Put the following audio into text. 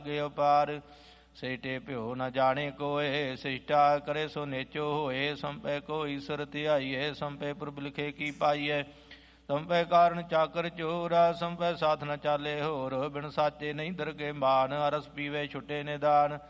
ਗੇ ਅਪਾਰ। ਸੇਟੇ ਭਿਓ ਨ ਜਾਣੇ ਕੋਏ, ਸਿਸ਼ਟਾ ਕਰੇ ਸੋ ਨੇਚੋ ਹੋਏ। ਸੰਪੈ ਕੋ ਈਸਰ ਧਿਆਈਏ, ਸੰਪੈ ਪੁਰਬ ਲਿਖੇ ਕੀ ਪਾਈਐ। ਸੰਪੈ ਕਾਰਨ ਚਾਕਰ ਚੋਰਾ, ਸੰਪੈ ਸਾਥ ਨ ਚਾਲੇ ਹੋਰ। ਬਿਨ ਸਾਚੇ ਨਹੀਂ ਦਰਗੇ ਮਾਨ, ਅਰਸ ਪੀਵੇ ਛੁਟੇ ਨਿਦਾਨ।